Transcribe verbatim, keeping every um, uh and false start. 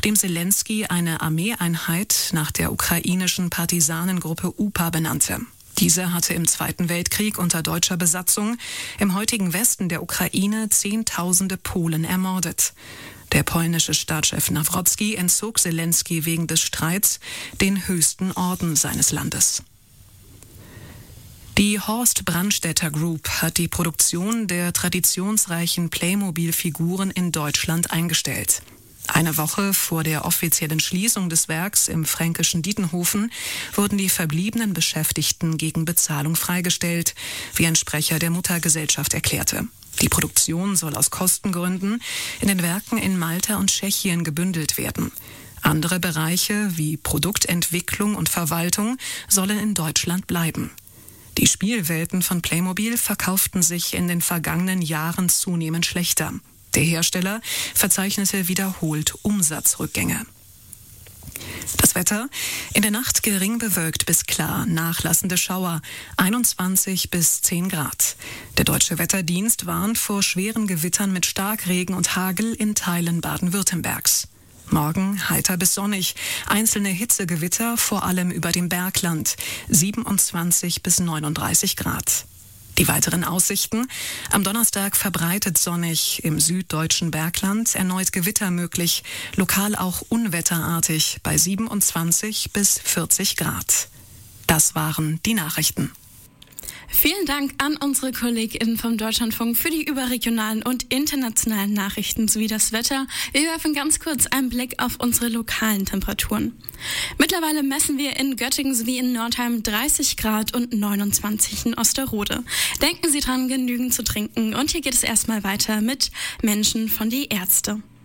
nachdem Selenskyj eine Armeeeinheit nach der ukrainischen Partisanengruppe U P A benannte. Diese hatte im Zweiten Weltkrieg unter deutscher Besatzung im heutigen Westen der Ukraine Zehntausende Polen ermordet. Der polnische Staatschef Nawrocki entzog Selenskyj wegen des Streits den höchsten Orden seines Landes. Die Horst Brandstätter Group hat die Produktion der traditionsreichen Playmobil-Figuren in Deutschland eingestellt. Eine Woche vor der offiziellen Schließung des Werks im fränkischen Dietenhofen wurden die verbliebenen Beschäftigten gegen Bezahlung freigestellt, wie ein Sprecher der Muttergesellschaft erklärte. Die Produktion soll aus Kostengründen in den Werken in Malta und Tschechien gebündelt werden. Andere Bereiche wie Produktentwicklung und Verwaltung sollen in Deutschland bleiben. Die Spielwelten von Playmobil verkauften sich in den vergangenen Jahren zunehmend schlechter. Der Hersteller verzeichnete wiederholt Umsatzrückgänge. Das Wetter: in der Nacht gering bewölkt bis klar, nachlassende Schauer, einundzwanzig bis zehn Grad. Der Deutsche Wetterdienst warnt vor schweren Gewittern mit Starkregen und Hagel in Teilen Baden-Württembergs. Morgen heiter bis sonnig, einzelne Hitzegewitter, vor allem über dem Bergland, siebenundzwanzig bis neununddreißig Grad. Die weiteren Aussichten: am Donnerstag verbreitet sonnig, im süddeutschen Bergland erneut Gewitter möglich, lokal auch unwetterartig bei siebenundzwanzig bis vierzig Grad. Das waren die Nachrichten. Vielen Dank an unsere KollegInnen vom Deutschlandfunk für die überregionalen und internationalen Nachrichten sowie das Wetter. Wir werfen ganz kurz einen Blick auf unsere lokalen Temperaturen. Mittlerweile messen wir in Göttingen sowie in Nordheim dreißig Grad und neunundzwanzig in Osterode. Denken Sie dran, genügend zu trinken. Und hier geht es erstmal weiter mit Menschen von die Ärzte.